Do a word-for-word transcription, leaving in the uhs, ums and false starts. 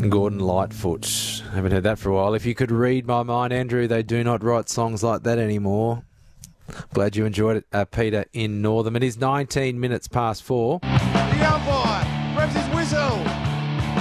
Gordon Lightfoot. Haven't heard that for a while. If you could read my mind, Andrew, they do not write songs like that anymore. Glad you enjoyed it, uh, Peter in Northam. It is nineteen minutes past four. The umpire revs his whistle.